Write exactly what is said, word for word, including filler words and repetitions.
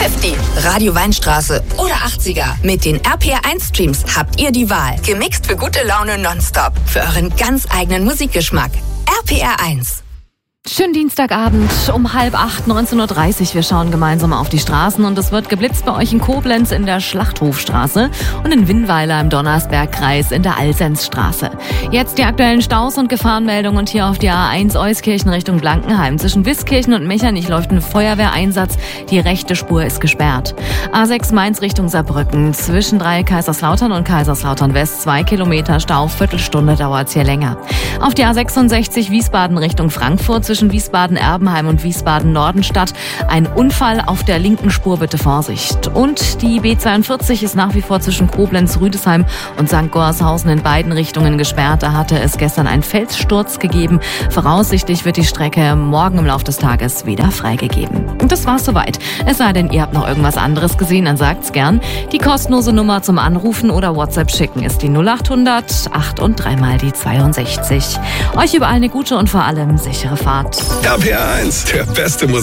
fünfzig, Radio Weinstraße oder achtziger. Mit den R P R eins Streams habt ihr die Wahl. Gemixt für gute Laune nonstop. Für euren ganz eigenen Musikgeschmack. R P R eins. Schönen Dienstagabend um halb acht, neunzehn Uhr dreißig. Wir schauen gemeinsam auf die Straßen und es wird geblitzt bei euch in Koblenz in der Schlachthofstraße und in Winnweiler im Donnersbergkreis in der Alsenzstraße. Jetzt die aktuellen Staus und Gefahrenmeldungen und hier auf die A eins Euskirchen Richtung Blankenheim. Zwischen Wiskirchen und Mechernich läuft ein Feuerwehreinsatz. Die rechte Spur ist gesperrt. A sechs Mainz Richtung Saarbrücken. Zwischen drei Kaiserslautern und Kaiserslautern West zwei Kilometer Stau. Viertelstunde dauert es hier länger. Auf die A sechsundsechzig Wiesbaden Richtung Frankfurt. Zwischen Wiesbaden-Erbenheim und Wiesbaden-Nordenstadt. Ein Unfall auf der linken Spur, bitte Vorsicht. Und die B zweiundvierzig ist nach wie vor zwischen Koblenz, Rüdesheim und Sankt Gorshausen in beiden Richtungen gesperrt. Da hatte es gestern einen Felssturz gegeben. Voraussichtlich wird die Strecke morgen im Laufe des Tages wieder freigegeben. Und das war's soweit. Es sei denn, ihr habt noch irgendwas anderes gesehen, dann sagt's gern. Die kostenlose Nummer zum Anrufen oder WhatsApp schicken ist die null achthundert acht und dreimal die zweiundsechzig. Euch überall eine gute und vor allem sichere Fahrt. R P R eins, der beste Musik.